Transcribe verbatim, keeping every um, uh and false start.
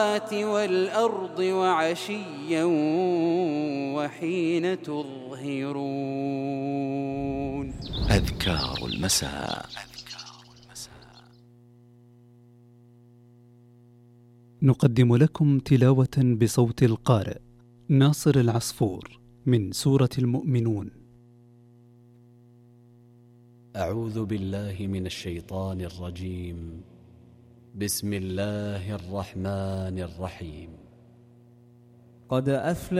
والأرض وعشيا وحين تظهرون. أذكار المساء. نقدم لكم تلاوة بصوت القارئ ناصر العصفور من سورة المؤمنون. أعوذ بالله من الشيطان الرجيم. بسم الله الرحمن الرحيم. قد أفلح